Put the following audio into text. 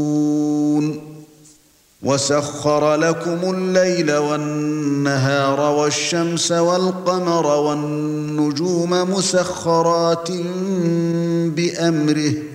وَسَخَّرَ لَكُمُ اللَّيْلَ وَالنَّهَارَ وَالشَّمْسَ وَالْقَمَرَ وَالنُّجُومَ مُسَخَّرَاتٍ بِأَمْرِهِ